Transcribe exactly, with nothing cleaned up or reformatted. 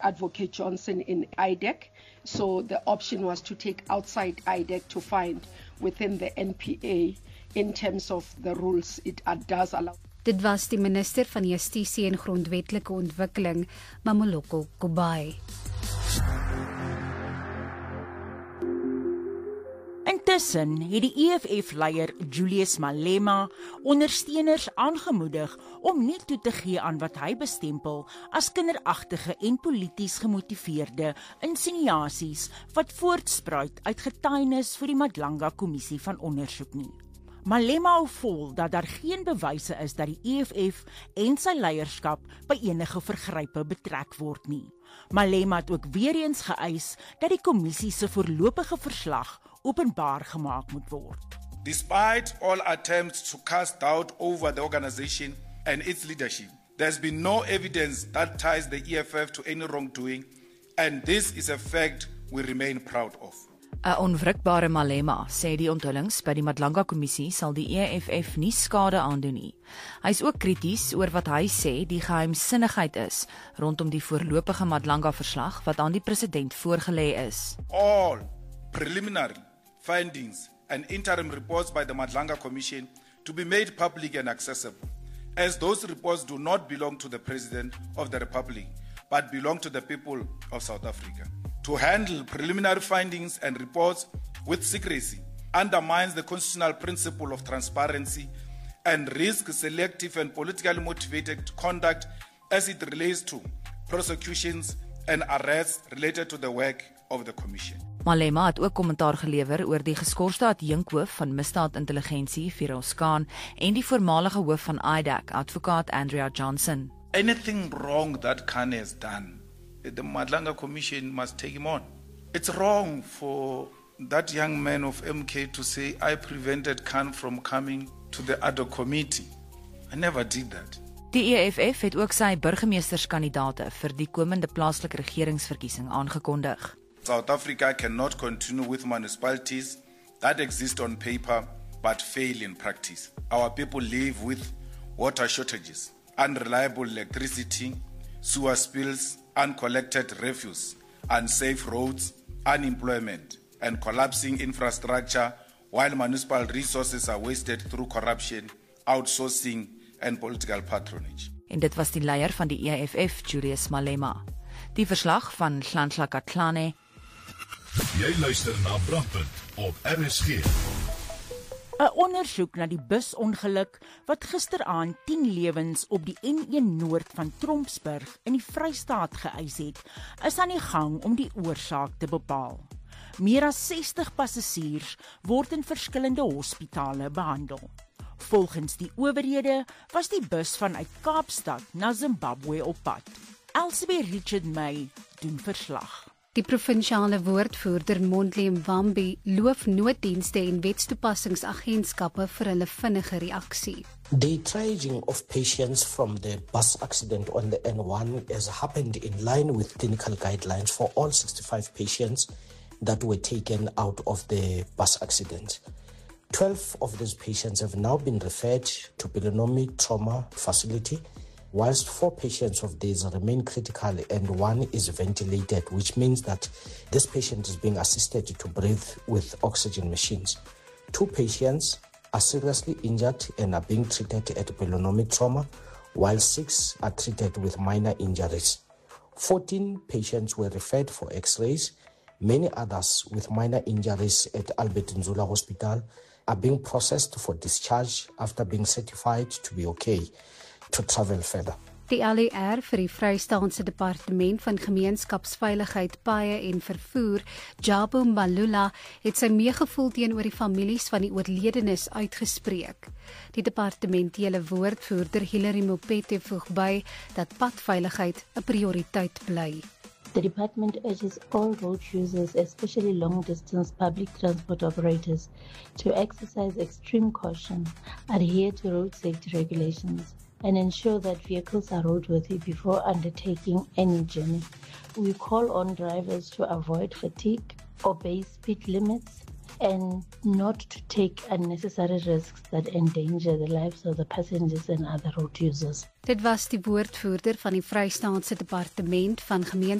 Advocate Johnson in I D E C. So the option was to take outside I D E C to find within the N P A in terms of the rules it does allow. Dit was die minister van Justisie en Grondwetlike Ontwikkeling, Mamoloko Kubai. Intussen het die E F F-leier Julius Malema ondersteuners aangemoedig om nie toe te gee aan wat hy bestempel as kinderagtige en polities gemotiveerde insinuasies wat voortspruit uit getuienis vir die Madlanga-kommissie van ondersoek nie. Malema hou vol dat daar geen bewyse is dat die E F F en sy leierskap by enige vergrype betrek word nie. Malema het ook weer eens geëis dat die kommissie se voorlopige verslag openbaar gemaak moet word. Despite all attempts to cast doubt over the organization and its leadership, there's been no evidence that ties the E F F to any wrongdoing, and this is a fact we remain proud of. 'n Onwrikbare Malema sê die onthullings by die Madlanga-kommissie sal die E F F nie skade aandoen nie. Hy is ook krities oor wat hy sê die geheimsinnigheid is rondom die voorlopige Madlanga-verslag wat aan die president voorgelê is. All preliminary findings and interim reports by the Madlanga Commission to be made public and accessible, as those reports do not belong to the President of the Republic, but belong to the people of South Africa. To handle preliminary findings and reports with secrecy undermines the constitutional principle of transparency and risks selective and politically motivated conduct as it relates to prosecutions and arrests related to the work of the Commission. Malema het ook kommentaar gelewer oor die geskorste adjunkhoof van misdaadintelligensie, Firoz Khan, en die voormalige hoof van I D E C, advokaat Andrea Johnson. Anything wrong that Khan has done, the Madlanga Commission must take him on. It's wrong for that young man of M K to say, I prevented Khan from coming to the ad hoc committee. I never did that. Die E F F het ook sy burgemeesterskandidaate vir die komende plaaslike regeringsverkiesing aangekondig. South Africa cannot continue with municipalities that exist on paper but fail in practice. Our people live with water shortages, unreliable electricity, sewer spills, uncollected refuse, unsafe roads, unemployment, and collapsing infrastructure, while municipal resources are wasted through corruption, outsourcing, and political patronage. En dit was die leier van die E F F, Julius Malema. Die verslag van Nhlanhla Katlane. Jy luister na Brandpunt op R S G. 'n Ondersoek na die busongeluk wat gisteraand tien lewens op die N een Noord van Trompsburg in die Vrystaat geëis het, is aan die gang om die oorsaak te bepaal. Meer as sestig passasiers word in verskillende hospitale behandel. Volgens die owerhede was die bus vanuit Kaapstad na Zimbabwe op pad. Elsabeth Richard May doen verslag. Die provinsiale woordvoerder Mondli Mwambi loof nooddienste en wetstoepassingsagentskappe vir hulle vinnige reaksie. The triaging of patients from the bus accident on the N one has happened in line with clinical guidelines for all sixty-five patients that were taken out of the bus accident. twelve of these patients have now been referred to Pilonomi Trauma Facility, whilst four patients of these remain critical and one is ventilated, which means that this patient is being assisted to breathe with oxygen machines. Two patients are seriously injured and are being treated at Pilonomi Trauma, while six are treated with minor injuries. fourteen patients were referred for x-rays. Many others with minor injuries at Albert Nzula Hospital are being processed for discharge after being certified to be okay to travel further. Die L E R vir die Vrystaatse Departement van Gemeenskapsveiligheid, Paaie en Vervoer, Jabu Mbalula, het sy meegevoel teenoor die families van die oorledenes uitgespreek. Die departementele woordvoerder Hilary Mopete voeg by dat padveiligheid 'n prioriteit bly. The department urges all road users, especially long-distance public transport operators, to exercise extreme caution, adhere to road safety regulations, and ensure that vehicles are roadworthy before undertaking any journey. We call on drivers to avoid fatigue, obey speed limits, and not to take unnecessary risks that endanger the lives of the passengers and other road users. Dit was die woordvoerder van die Vrystaatse Departement van Gemeenskapsveiligheid